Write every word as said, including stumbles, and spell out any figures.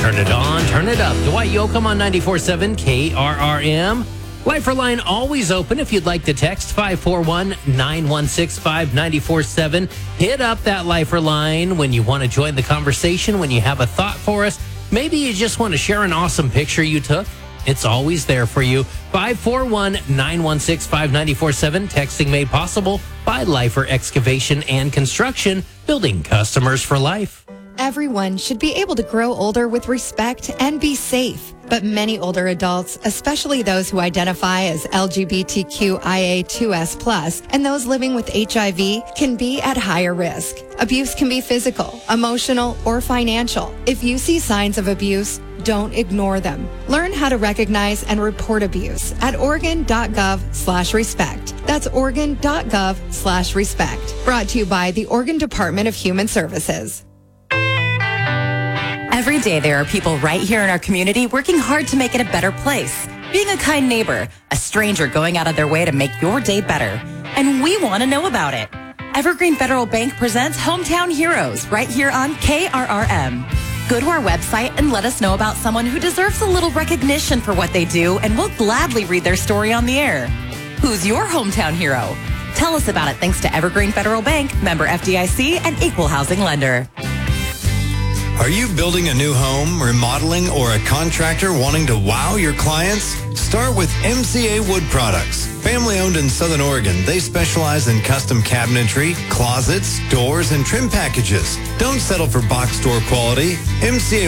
Turn it on, turn it up. Dwight Yoakam on ninety-four point seven K R R M. Lifeline always open if you'd like to text five four one, nine one six, five nine four seven. Hit up that Lifeline when you want to join the conversation, when you have a thought for us. Maybe you just want to share an awesome picture you took. It's always there for you. five four one, nine one six, five nine four seven. Texting made possible by Lifer Excavation and Construction, building customers for life. Everyone should be able to grow older with respect and be safe. But many older adults, especially those who identify as L G B T Q I A two S plus, and those living with H I V, can be at higher risk. Abuse can be physical, emotional, or financial. If you see signs of abuse, don't ignore them. Learn how to recognize and report abuse at Oregon.gov slash respect. That's Oregon.gov slash respect. Brought to you by the Oregon Department of Human Services. Every day there are people right here in our community working hard to make it a better place. Being a kind neighbor, a stranger going out of their way to make your day better. And we want to know about it. Evergreen Federal Bank presents Hometown Heroes right here on K R R M. Go to our website and let us know about someone who deserves a little recognition for what they do, and we'll gladly read their story on the air. Who's your hometown hero? Tell us about it thanks to Evergreen Federal Bank, member F D I C, and equal housing lender. Are you building a new home, remodeling, or a contractor wanting to wow your clients? Start with M C A Wood Products. Family owned in Southern Oregon, they specialize in custom cabinetry, closets, doors, and trim packages. Don't settle for box store quality. M C A